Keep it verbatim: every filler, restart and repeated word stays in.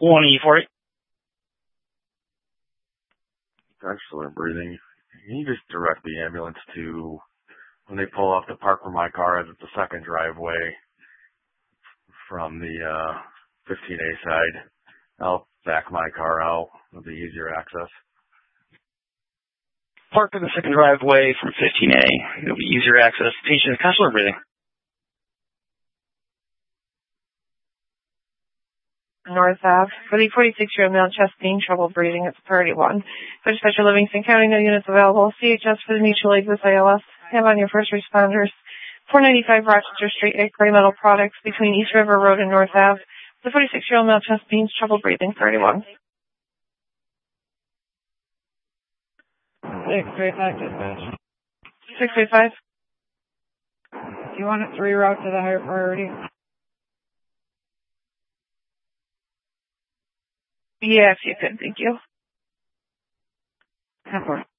one E forty. Excellent breathing. Can you just direct the ambulance to when they pull off the park where my car is at the second driveway from the uh, fifteen A side? I'll back my car out. It'll be easier access. Park in the second driveway from fifteen A. It'll be easier access. Patient consular breathing. North Ave. For the forty-six-year-old male, chest pain, trouble breathing, it's priority one. For dispatcher Livingston County, no units available. C H S for the mutual aid with I L S. Have on your first responders. four ninety-five Rochester Street, Gray Metal Products between East River Road and North Ave. The forty-six-year-old male, chest pain, trouble breathing, priority one. six three five dispatch. six three five. Do you want it to reroute to the higher priority? Yeah, if you could, thank you. ten four.